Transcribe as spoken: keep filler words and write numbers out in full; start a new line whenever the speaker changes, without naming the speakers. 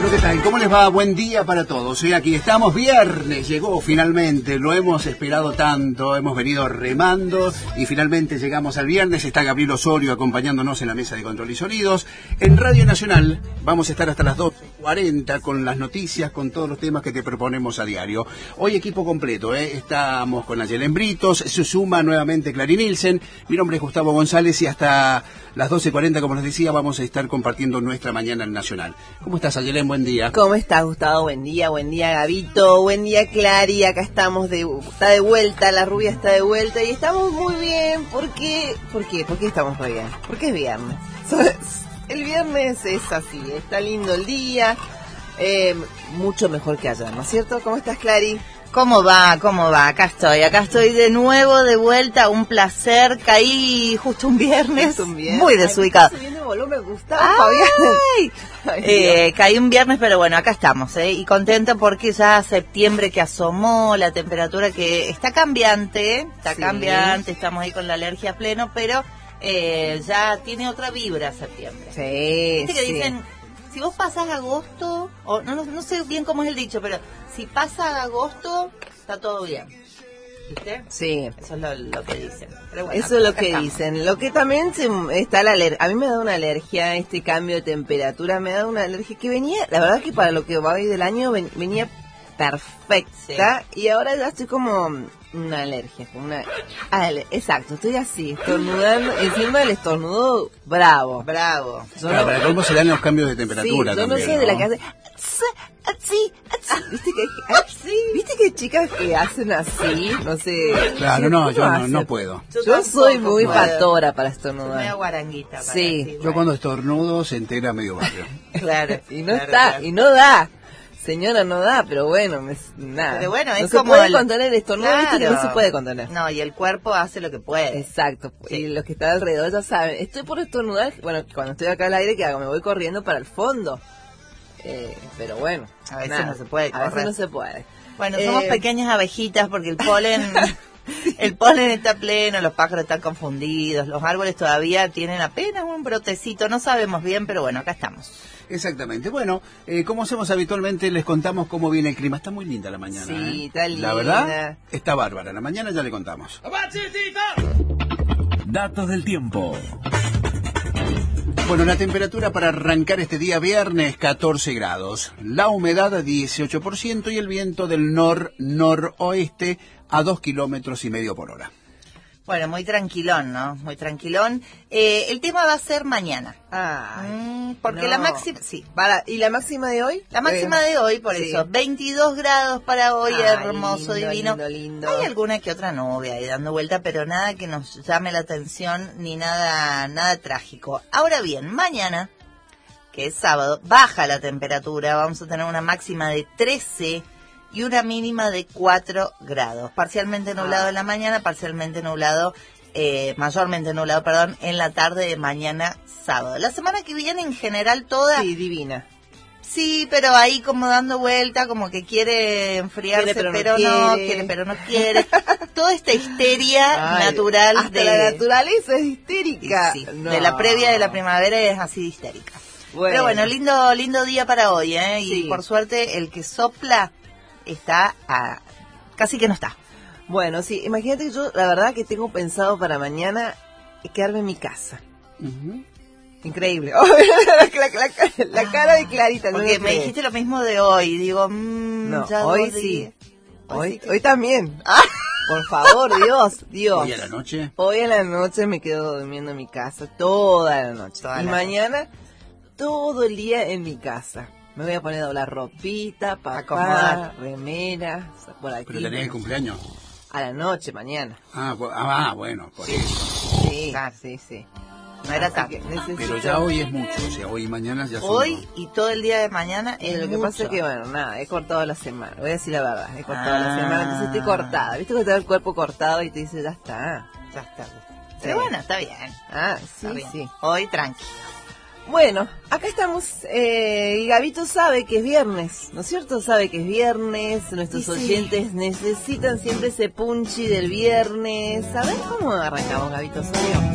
Bueno, ¿qué tal? ¿Cómo les va? Buen día para todos. Hoy aquí estamos, viernes, llegó finalmente, lo hemos esperado tanto, hemos venido remando y finalmente llegamos al viernes. Está Gabriel Osorio acompañándonos en la mesa de control y sonidos. En Radio Nacional vamos a estar hasta las doce cuarenta con las noticias, con todos los temas que te proponemos a diario. Hoy equipo completo, ¿eh? Estamos con Ayelen Britos, se suma nuevamente Clary Nielsen. Mi nombre es Gustavo González y hasta las doce cuarenta, como les decía, vamos a estar compartiendo nuestra mañana en Nacional. ¿Cómo estás, Ayelen? Buen día.
¿Cómo estás, Gustavo? Buen día, buen día, Gabito, buen día, Clary. Acá estamos, de, está de vuelta, la rubia está de vuelta y estamos muy bien. ¿Por qué? ¿Por qué? ¿Por qué estamos muy bien? Porque es viernes. El viernes es así, está lindo el día, eh, mucho mejor que ayer, ¿no es cierto? ¿Cómo estás, Clary?
¿Cómo va? ¿Cómo va? Acá estoy, acá estoy de nuevo, de vuelta, un placer. Caí justo un viernes,
justo un viernes.
Muy desubicado.
Ay, subiendo volumen, Gustavo, Fabián.
Ay, eh, caí un viernes, pero bueno, acá estamos, ¿eh? Y contenta porque ya septiembre que asomó, la temperatura que está cambiante, está
sí.
cambiante, estamos ahí con la alergia a pleno, pero eh, ya tiene otra vibra septiembre.
Sí,
¿Viste que
sí.
dicen, si vos pasás agosto, o no, no, no sé bien cómo es el dicho, pero si pasa agosto, está todo bien. ¿Viste?
Sí.
Eso es lo, lo que dicen. Pero bueno,
eso es lo
acá
que
estamos.
dicen. Lo que también se, está la alergia. A mí me da una alergia este cambio de temperatura. Me da una alergia que venía, la verdad que para lo que va hoy del año ven, venía perfecta. Sí. Y ahora ya estoy como una alergia. Como una, ale, exacto, estoy así, estornudando. Encima del estornudo, bravo.
Bravo.
Claro, para cómo se dan los cambios de temperatura.
Sí, yo
también,
no soy
¿no?
de la que hace... Así, así. ¿Viste que así? ¿Viste que hay chicas que hacen así? No sé.
Claro, no, yo no, no puedo.
Yo, yo soy muy puedo. patora para estornudar.
Medio guaranguita. Para
sí.
decir,
Yo
bueno.
cuando estornudo se entera medio barrio.
Claro.
Y no
claro,
está,
claro.
y no da. Señora, no da, pero bueno, me, nada.
Pero bueno, es
no se
como
puede
el...
contener el estornudo,
claro.
¿viste que no se puede contener?
No, y el cuerpo hace lo que puede.
Exacto.
Sí.
Y los que están alrededor ya saben. Estoy por estornudar, bueno, cuando estoy acá al aire, ¿qué hago? Me voy corriendo para el fondo. Eh, pero bueno,
a veces
nada,
no se puede correr.
A veces no se puede.
Bueno,
eh,
somos pequeñas abejitas porque el polen el polen está pleno, los pájaros están confundidos, los árboles todavía tienen apenas un brotecito, no sabemos bien, pero bueno, acá estamos.
Exactamente. Bueno, eh, como hacemos habitualmente, les contamos cómo viene el clima. Está muy linda la mañana.
Sí,
¿eh?
está linda.
La verdad, está bárbara. La mañana ya le contamos.
Datos del tiempo.
Bueno, la temperatura para arrancar este día viernes, catorce grados. La humedad, dieciocho por ciento y el viento del nor-noroeste a dos kilómetros y medio por hora.
Bueno, muy tranquilón, ¿no? Muy tranquilón. Eh, el tema va a ser mañana.
Ah,
mm, porque
no.
la máxima... Sí.
Para, ¿y la máxima de hoy?
La máxima
eh,
de hoy, por
sí.
eso, veintidós grados para hoy,
Ay,
hermoso,
lindo,
divino.
lindo, lindo.
Hay alguna que otra nube ahí dando vuelta, pero nada que nos llame la atención ni nada nada trágico. Ahora bien, mañana, que es sábado, baja la temperatura, vamos a tener una máxima de trece y una mínima de cuatro grados. Parcialmente nublado
ah.
en la mañana, parcialmente nublado, eh, mayormente nublado, perdón, en la tarde de mañana sábado. La semana que viene en general toda...
Sí, divina.
Sí, pero ahí como dando vuelta, como que quiere enfriarse,
quiere, pero,
pero,
no,
no,
quiere.
quiere, pero no quiere. Toda esta histeria
Ay,
natural
hasta
de
la naturaleza es histérica.
sí,
No.
de la previa de la primavera es así histérica.
Bueno.
Pero bueno, lindo lindo día para hoy, ¿eh?
Sí.
Y por suerte el que sopla está a, casi que no está.
Bueno, sí, imagínate que yo la verdad que tengo pensado para mañana quedarme en mi casa.
Uh-huh.
Increíble. Oh, la, la, la, la cara de Clarita.
Porque
no
me dijiste lo mismo de hoy, digo, mmm,
no,
ya
hoy
dos
sí.
días.
Hoy,
Hoy, sí que...
hoy también. Ah. Por favor, Dios, Dios.
¿Hoy a la noche?
Hoy en la noche me quedo durmiendo en mi casa toda la noche.
Toda
y
la
mañana noche. todo el día en mi casa. Me voy a poner a doblar ropita, papá,
acomodar
remeras, por aquí.
¿Pero tenés el cumpleaños?
A la noche, mañana.
Ah, por, ah bueno, por eso.
Sí,
Claro.
sí, sí.
no era
Así
tan.
que necesito-
Pero ya hoy es mucho, o sea, hoy y mañana ya son...
Hoy y todo el día de mañana
Eh,
es
lo que
mucho.
pasa es que, bueno, nada, he cortado la semana. Voy a decir la verdad, he cortado
Ah.
la semana, entonces estoy cortada. ¿Viste que te da el cuerpo cortado y te dice, ya está?
Ya está.
Sí.
Pero bueno, está bien.
Ah, sí,
Está bien.
sí.
Hoy tranqui.
Bueno, acá estamos, eh, y Gabito sabe que es viernes, ¿no es cierto? Sabe que es viernes, nuestros
Y sí.
oyentes necesitan siempre ese punchi del viernes. A ver cómo arrancamos, Gabito, ¿sabes?